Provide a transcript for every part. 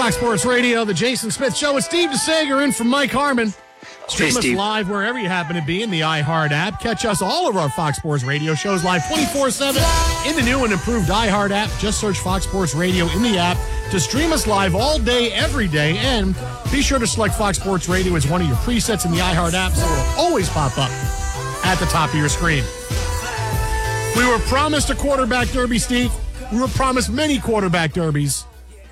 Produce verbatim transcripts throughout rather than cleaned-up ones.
Fox Sports Radio, the Jason Smith Show with Steve DeSager in for Mike Harmon. Stream us Steve. live wherever you happen to be in the iHeart app. Catch us all of our Fox Sports Radio shows live twenty-four seven in the new and improved iHeart app. Just search Fox Sports Radio in the app to stream us live all day, every day. And be sure to select Fox Sports Radio as one of your presets in the iHeart app so it'll always pop up at the top of your screen. We were promised a quarterback derby, Steve. We were promised many quarterback derbies.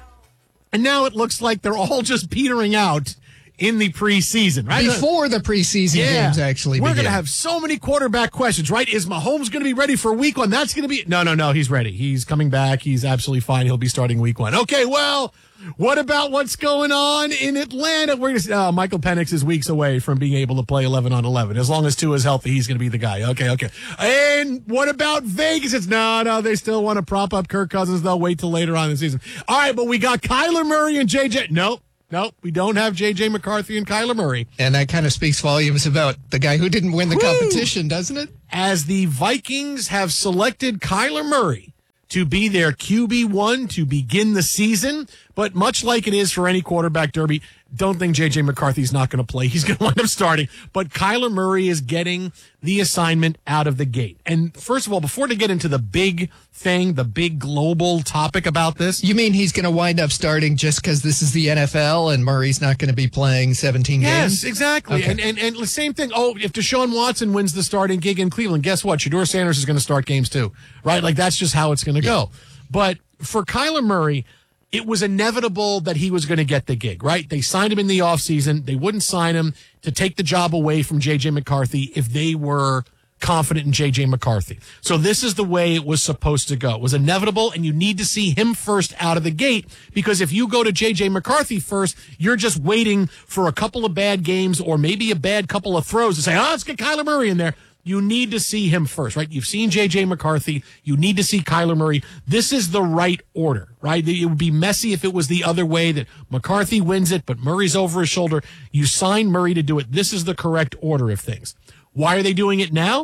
And now it looks like they're all just petering out in the preseason, right? Before the preseason yeah. games actually We're begin. going to have so many quarterback questions, right? Is Mahomes going to be ready for week one? That's going to be... No, no, no, he's ready. He's coming back. He's absolutely fine. He'll be starting week one. Okay, well, what about what's going on in Atlanta? We're gonna, uh, Michael Penix is weeks away from being able to play eleven on eleven. As long as Tua is healthy, he's going to be the guy. Okay, okay. And what about Vegas? It's no, no, they still want to prop up Kirk Cousins. They'll wait till later on in the season. All right, but we got Kyler Murray and J J. Nope. Nope, we don't have J J. McCarthy and Kyler Murray. And that kind of speaks volumes about the guy who didn't win the Woo! competition, doesn't it? As the Vikings have selected Kyler Murray to be their Q B one to begin the season, but much like it is for any quarterback derby, don't think J J. McCarthy's not going to play. He's going to wind up starting. But Kyler Murray is getting the assignment out of the gate. And first of all, before to get into the big thing, the big global topic about this. You mean he's going to wind up starting just because this is the N F L and Murray's not going to be playing seventeen yes, games? Yes, exactly. Okay. And, and and the same thing. Oh, if Deshaun Watson wins the starting gig in Cleveland, guess what? Shedeur Sanders is going to start games too, right? Like that's just how it's going to Yeah. go. But for Kyler Murray, it was inevitable that he was going to get the gig, right? They signed him in the offseason. They wouldn't sign him to take the job away from J J. McCarthy if they were confident in J J. McCarthy. So this is the way it was supposed to go. It was inevitable, and you need to see him first out of the gate, because if you go to J J. McCarthy first, you're just waiting for a couple of bad games or maybe a bad couple of throws to say, oh, let's get Kyler Murray in there. You need to see him first, right? You've seen J J. McCarthy. You need to see Kyler Murray. This is the right order, right? It would be messy if it was the other way, that McCarthy wins it, but Murray's over his shoulder. You sign Murray to do it. This is the correct order of things. Why are they doing it now?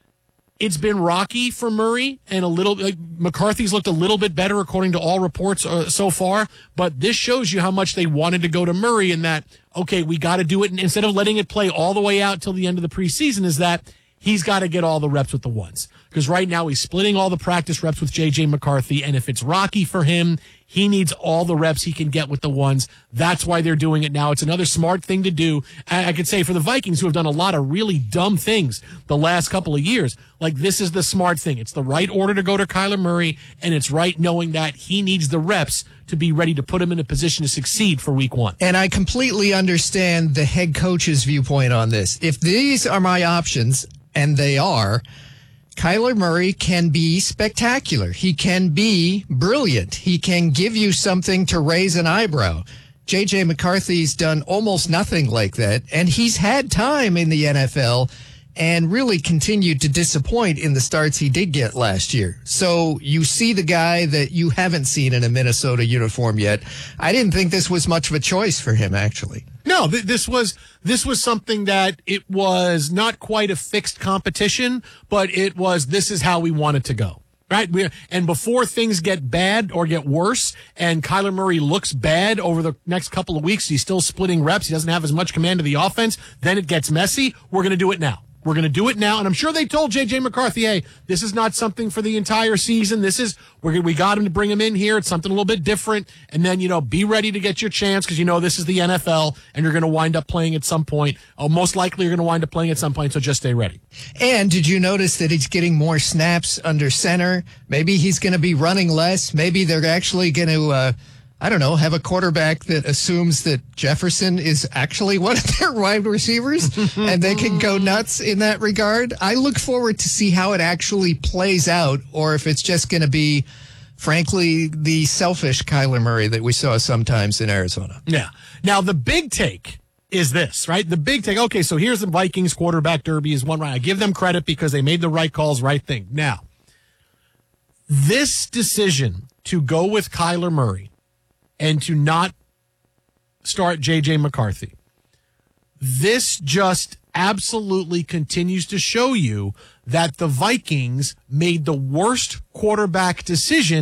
It's been rocky for Murray, and a little like, McCarthy's looked a little bit better according to all reports uh, so far. But this shows you how much they wanted to go to Murray, and that, okay, we got to do it. And instead of letting it play all the way out till the end of the preseason, is that he's got to get all the reps with the ones. Because right now he's splitting all the practice reps with J J. McCarthy, and if it's rocky for him, he needs all the reps he can get with the ones. That's why they're doing it now. It's another smart thing to do. I, I could say for the Vikings, who have done a lot of really dumb things the last couple of years, like this is the smart thing. It's the right order to go to Kyler Murray, and it's right knowing that he needs the reps to be ready to put him in a position to succeed for week one. And I completely understand the head coach's viewpoint on this. If these are my options, and they are, Kyler Murray can be spectacular. He can be brilliant. He can give you something to raise an eyebrow. J J. McCarthy's done almost nothing like that, and he's had time in the N F L and really continued to disappoint in the starts he did get last year. So you see the guy that you haven't seen in a Minnesota uniform yet. I didn't think this was much of a choice for him, actually. No, th- this was this was something that it was not quite a fixed competition, but it was, this is how we want it to go, right? We, and before things get bad or get worse, and Kyler Murray looks bad over the next couple of weeks, he's still splitting reps, he doesn't have as much command of the offense, then it gets messy. We're going to do it now. We're going to do it now, and I'm sure they told J J. McCarthy, hey, this is not something for the entire season. This is, we're, we got him to bring him in here. It's something a little bit different, and then, you know, be ready to get your chance, because you know this is the N F L, and you're going to wind up playing at some point. Oh, most likely you're going to wind up playing at some point, so just stay ready. And did you notice that he's getting more snaps under center? Maybe he's going to be running less. Maybe they're actually going to... Uh, I don't know, have a quarterback that assumes that Jefferson is actually one of their wide receivers and they can go nuts in that regard. I look forward to see how it actually plays out, or if it's just going to be, frankly, the selfish Kyler Murray that we saw sometimes in Arizona. Yeah. Now, the big take is this, right? The big take, okay, so here's the Vikings quarterback derby is one right. I give them credit because they made the right calls, right thing. Now, this decision to go with Kyler Murray and to not start J J. McCarthy, this just absolutely continues to show you that the Vikings made the worst quarterback decision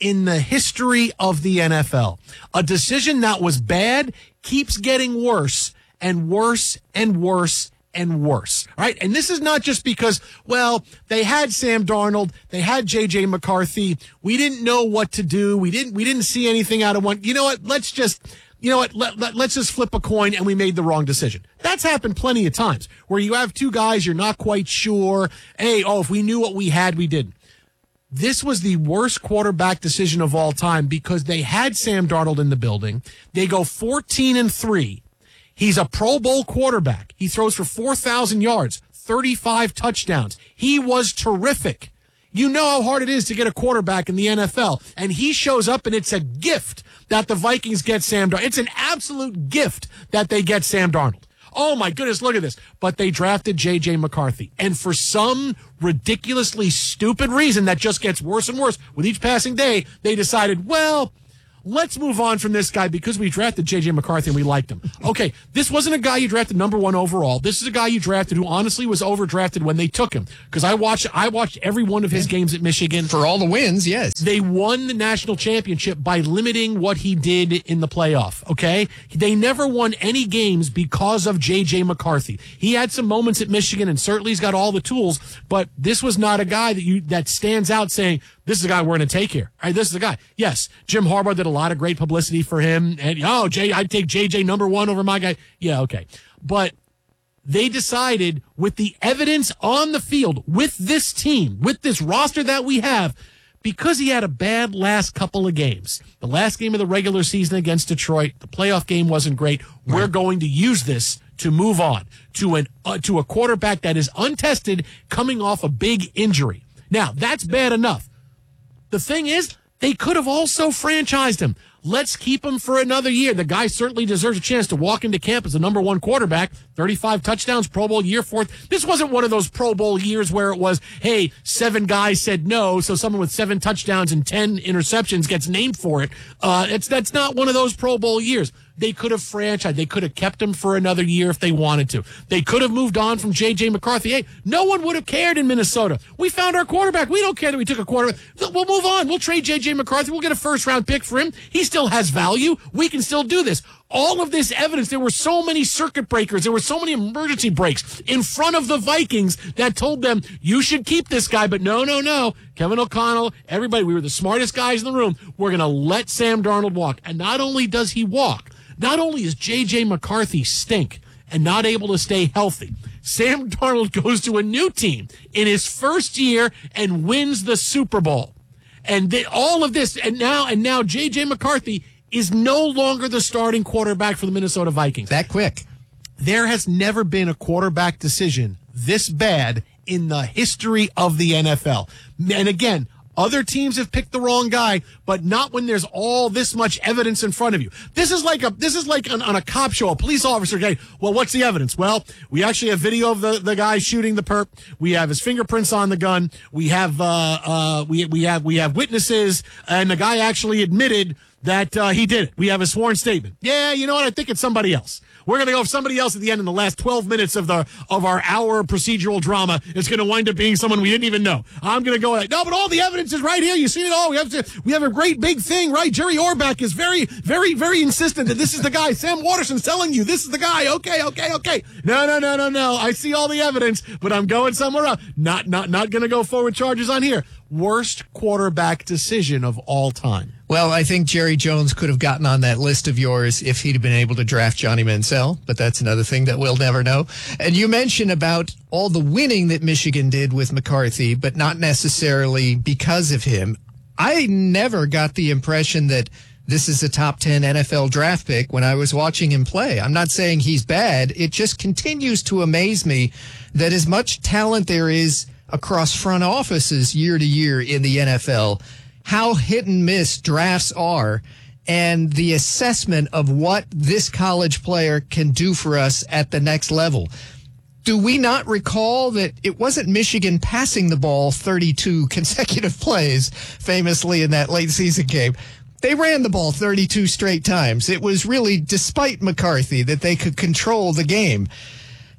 in the history of the N F L. A decision that was bad keeps getting worse and worse and worse and worse, right? And this is not just because, well, they had Sam Darnold, they had J J McCarthy. We didn't know what to do. We didn't, we didn't see anything out of one. You know what? Let's just, you know what? Let, let, let's just flip a coin and we made the wrong decision. That's happened plenty of times where you have two guys, you're not quite sure. Hey, oh, if we knew what we had, we didn't. This was the worst quarterback decision of all time because they had Sam Darnold in the building. They go fourteen and three. He's a Pro Bowl quarterback. He throws for four thousand yards, thirty-five touchdowns. He was terrific. You know how hard it is to get a quarterback in the N F L. And he shows up, and it's a gift that the Vikings get Sam Darnold. It's an absolute gift that they get Sam Darnold. Oh, my goodness, look at this. But they drafted J J McCarthy. And for some ridiculously stupid reason that just gets worse and worse with each passing day, they decided, well, let's move on from this guy because we drafted J J McCarthy and we liked him. Okay, this wasn't a guy you drafted number one overall. This is a guy you drafted who honestly was overdrafted when they took him. Because I watched I watched every one of his games at Michigan. For all the wins, yes. They won the national championship by limiting what he did in the playoff, okay? They never won any games because of J J McCarthy. He had some moments at Michigan, and certainly he's got all the tools, but this was not a guy that you that stands out saying, this is the guy we're going to take here. All right, this is the guy. Yes, Jim Harbaugh did a lot of great publicity for him. And, oh, Jay, I'd take J J number one over my guy. Yeah, okay. But they decided with the evidence on the field, with this team, with this roster that we have, because he had a bad last couple of games. The last game of the regular season against Detroit, the playoff game wasn't great. Right. We're going to use this to move on to an uh, to a quarterback that is untested coming off a big injury. Now, that's bad enough. The thing is, they could have also franchised him. Let's keep him for another year. The guy certainly deserves a chance to walk into camp as the number one quarterback. thirty-five touchdowns, Pro Bowl year, fourth. This wasn't one of those Pro Bowl years where it was, hey, seven guys said no, so someone with seven touchdowns and ten interceptions gets named for it. Uh, it's that's not one of those Pro Bowl years. They could have franchised. They could have kept him for another year if they wanted to. They could have moved on from J J McCarthy. Hey, no one would have cared in Minnesota. We found our quarterback. We don't care that we took a quarterback. We'll move on. We'll trade J J McCarthy. We'll get a first-round pick for him. He still has value. We can still do this. All of this evidence, there were so many circuit breakers. There were so many emergency breaks in front of the Vikings that told them, you should keep this guy. But no, no, no. Kevin O'Connell, everybody, we were the smartest guys in the room. We're going to let Sam Darnold walk. And not only does he walk, not only is J J McCarthy stink and not able to stay healthy, Sam Darnold goes to a new team in his first year and wins the Super Bowl. And they, all of this, and now, and now J J McCarthy is no longer the starting quarterback for the Minnesota Vikings. That quick. There has never been a quarterback decision this bad in the history of the N F L. And again, other teams have picked the wrong guy, but not when there's all this much evidence in front of you. This is like a this is like on, on a cop show, a police officer guy. Well, what's the evidence? Well, we actually have video of the, the guy shooting the perp. We have his fingerprints on the gun. We have uh uh we we have we have witnesses, and the guy actually admitted that uh, he did it. We have a sworn statement. Yeah, you know what? I think it's somebody else. We're going to go with somebody else at the end in the last twelve minutes of the of our hour procedural drama. It's going to wind up being someone we didn't even know. I'm going to go with that. No, but all the evidence is right here. You see it all. We have to. We have a great big thing, right? Jerry Orbach is very, very, very insistent that this is the guy. Sam Waterston's telling you this is the guy. Okay, okay, okay. No, no, no, no, no. I see all the evidence, but I'm going somewhere else. Not, not, not going to go forward charges on here. Worst quarterback decision of all time. Well, I think Jerry Jones could have gotten on that list of yours if he'd have been able to draft Johnny Manziel, but that's another thing that we'll never know. And you mentioned about all the winning that Michigan did with McCarthy, but not necessarily because of him. I never got the impression that this is a top ten N F L draft pick when I was watching him play. I'm not saying he's bad. It just continues to amaze me that as much talent there is across front offices year to year in the N F L, how hit and miss drafts are, and the assessment of what this college player can do for us at the next level. Do we not recall that it wasn't Michigan passing the ball thirty-two consecutive plays, famously in that late season game? They ran the ball thirty-two straight times. It was really, despite McCarthy, that they could control the game.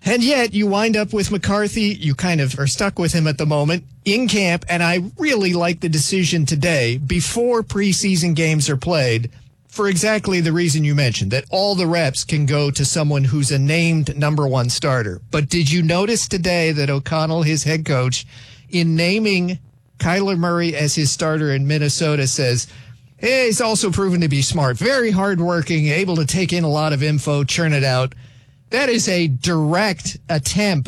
And yet you wind up with McCarthy. You kind of are stuck with him at the moment in camp. And I really like the decision today before preseason games are played for exactly the reason you mentioned, that all the reps can go to someone who's a named number one starter. But did you notice today that O'Connell, his head coach, in naming Kyler Murray as his starter in Minnesota, says, hey, he's also proven to be smart, very hardworking, able to take in a lot of info, churn it out. That is a direct attempt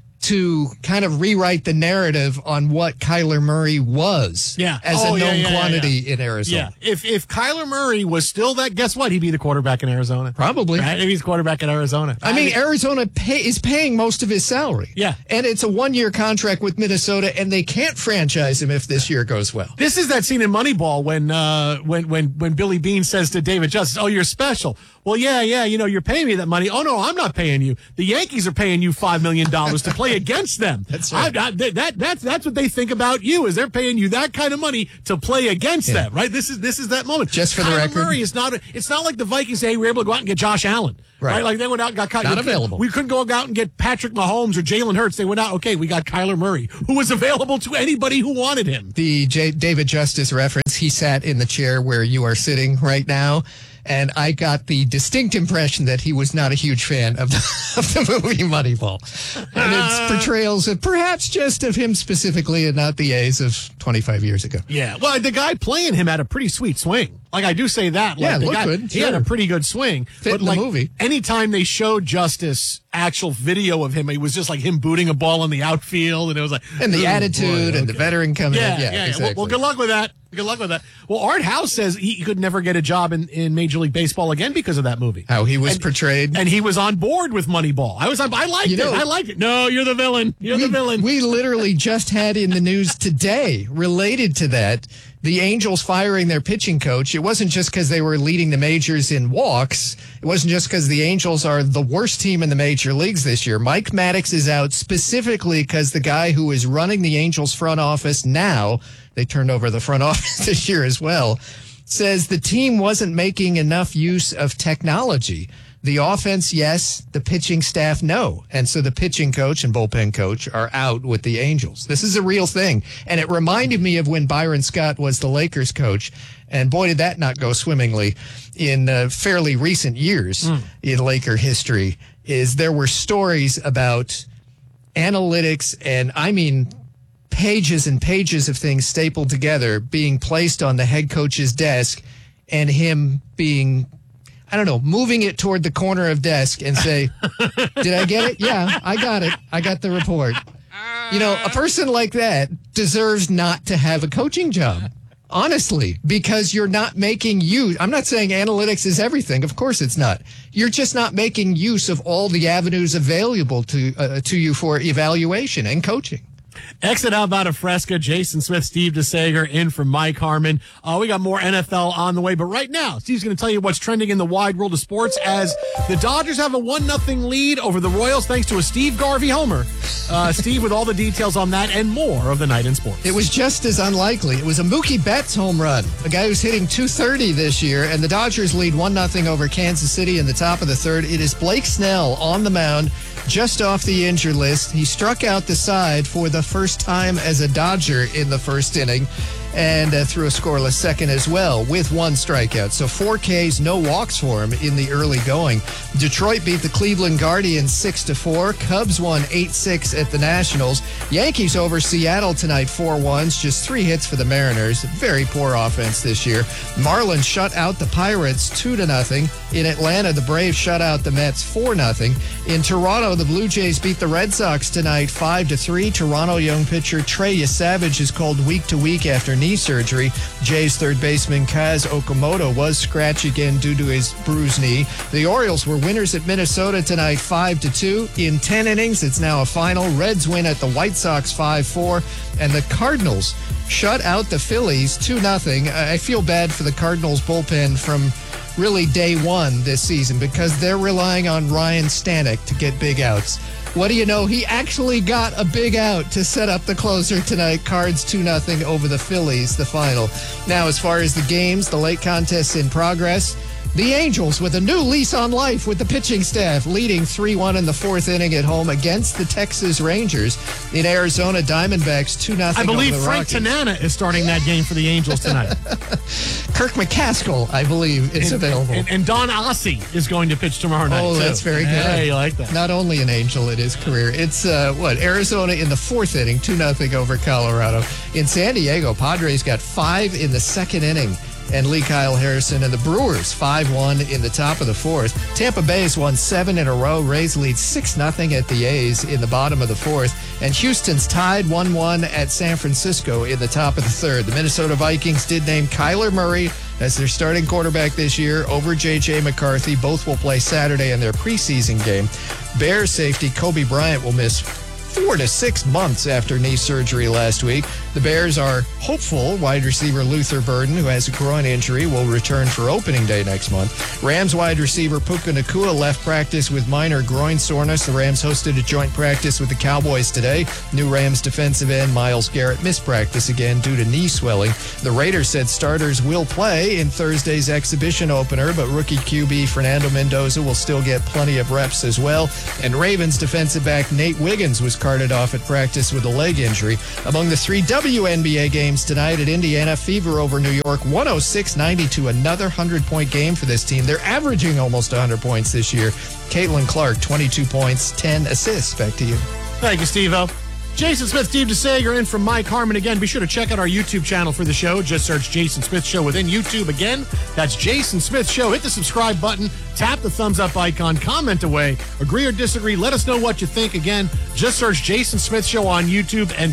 to kind of rewrite the narrative on what Kyler Murray was yeah. as oh, a known yeah, yeah, quantity yeah, yeah. in Arizona. Yeah. If if Kyler Murray was still that, guess what? He'd be the quarterback in Arizona. Probably. Right? If he's quarterback in Arizona. I mean, Arizona pay, is paying most of his salary. Yeah. And it's a one-year contract with Minnesota, and they can't franchise him if this year goes well. This is that scene in Moneyball when uh, when when when Billy Beane says to David Justice, oh, you're special. Well, yeah, yeah, you know, you're paying me that money. Oh, no, I'm not paying you. The Yankees are paying you five million dollars to play against them. That's right. I, I, that, that's, that's what they think about you, is they're paying you that kind of money to play against yeah. them, right? This is this is that moment. Just for Kyler the record. Murray is not, a, it's not like the Vikings say, hey, we were able to go out and get Josh Allen. Right. right. Like they went out and got Kyler. Not available. We couldn't go out and get Patrick Mahomes or Jalen Hurts. They went out, okay, we got Kyler Murray, who was available to anybody who wanted him. The J- David Justice reference, he sat in the chair where you are sitting right now. And I got the distinct impression that he was not a huge fan of the, of the movie Moneyball. And its portrayals of perhaps just of him specifically and not the A's of twenty-five years ago. Yeah. Well, the guy playing him had a pretty sweet swing. Like, I do say that. Like, yeah, the looked guy, good. He Sure. had a pretty good swing. Fit but in like, the movie. Anytime they showed Justice actual video of him, it was just like him booting a ball in the outfield. And it was like. And the oh, attitude boy, okay. and the veteran coming yeah, in. Yeah, yeah, yeah. exactly. Well, well, good luck with that. Good luck with that. Well, Art House says he could never get a job in, in Major League Baseball again because of that movie. How he was and, portrayed. And he was on board with Moneyball. I was on, I liked You know, it. I liked it. No, you're the villain. You're we, the villain. We literally just had in the news today related to that. The Angels firing their pitching coach. It wasn't just because they were leading the majors in walks. It wasn't just because the Angels are the worst team in the major leagues this year. Mike Maddox is out specifically because the guy who is running the Angels front office now, they turned over the front office this year as well, says the team wasn't making enough use of technology. The offense, yes. The pitching staff, no. And so the pitching coach and bullpen coach are out with the Angels. This is a real thing. And it reminded me of when Byron Scott was the Lakers coach. And boy, did that not go swimmingly in uh, fairly recent years mm. in Laker history, is there were stories about analytics and, I mean, pages and pages of things stapled together being placed on the head coach's desk and him being, I don't know, moving it toward the corner of desk and say, did I get it? Yeah, I got it. I got the report. You know, a person like that deserves not to have a coaching job, honestly, because you're not making use. I'm not saying analytics is everything. Of course it's not. You're just not making use of all the avenues available to uh, to you for evaluation and coaching. Exit out about a Fresca, Jason Smith, Steve DeSager in for Mike Harmon. Uh, we got more N F L on the way, but right now, Steve's going to tell you what's trending in the wide world of sports as the Dodgers have a one nothing lead over the Royals thanks to a Steve Garvey homer. Uh, Steve with all the details on that and more of the night in sports. It was just as unlikely. It was a Mookie Betts home run, a guy who's hitting two thirty this year, and the Dodgers lead one nothing over Kansas City in the top of the third. It is Blake Snell on the mound, just off the injured list. He struck out the side for the first time as a Dodger in the first inning and uh, threw a scoreless second as well with one strikeout. So four Ks, no walks for him in the early going. Detroit beat the Cleveland Guardians six to four. Cubs won eight six at the Nationals. Yankees over Seattle tonight four one. Just three hits for the Mariners. Very poor offense this year. Marlins shut out the Pirates two to nothing. In Atlanta, the Braves shut out the Mets four nothing. In Toronto, the Blue Jays beat the Red Sox tonight five to three. Toronto young pitcher Trey Savage is called week to week after knee surgery. Jays third baseman Kaz Okamoto was scratched again due to his bruised knee. The Orioles were winners at Minnesota tonight five to two. In ten innings, it's now a final. Reds win at the White Sox five four. And the Cardinals shut out the Phillies two nothing. I feel bad for the Cardinals bullpen from really day one this season because they're relying on Ryan Stanek to get big outs. What do you know? He actually got a big out to set up the closer tonight. Cards two nothing over the Phillies, the final. Now, as far as the games, the late contests in progress. The Angels with a new lease on life with the pitching staff, leading three one in the fourth inning at home against the Texas Rangers. In Arizona, Diamondbacks two nothing. I believe over the Frank Rockies. Tanana is starting that game for the Angels tonight. Kirk McCaskill, I believe, is and, available. And, and Don Ossie is going to pitch tomorrow night. Oh, too. that's very good. Hey, you like that? Not only an Angel in his career. It's, uh, what, Arizona in the fourth inning, two nothing over Colorado. In San Diego, Padres got five in the second inning. And Lee Kyle Harrison and the Brewers five one in the top of the fourth. Tampa Bay has won seven in a row. Rays lead six nothing at the A's in the bottom of the fourth. And Houston's tied one one at San Francisco in the top of the third. The Minnesota Vikings did name Kyler Murray as their starting quarterback this year over J J McCarthy. Both will play Saturday in their preseason game. Bears safety Kobe Bryant will miss four to six months after knee surgery last week. The Bears are hopeful wide receiver Luther Burden, who has a groin injury, will return for opening day next month. Rams wide receiver Puka Nacua left practice with minor groin soreness. The Rams hosted a joint practice with the Cowboys today. New Rams defensive end Myles Garrett missed practice again due to knee swelling. The Raiders said starters will play in Thursday's exhibition opener, but rookie Q B Fernando Mendoza will still get plenty of reps as well. And Ravens defensive back Nate Wiggins was carted off at practice with a leg injury. Among the three W N B A games tonight at Indiana, Fever over New York, one oh six ninety-two, another hundred-point game for this team. They're averaging almost one hundred points this year. Caitlin Clark, twenty-two points, ten assists. Back to you. Thank you, Steve-O. Jason Smith, Steve DeSager in from Mike Harmon again. Be sure to check out our YouTube channel for the show. Just search Jason Smith Show within YouTube. Again, that's Jason Smith Show. Hit the subscribe button, tap the thumbs up icon, comment away, agree or disagree. Let us know what you think. Again, just search Jason Smith Show on YouTube and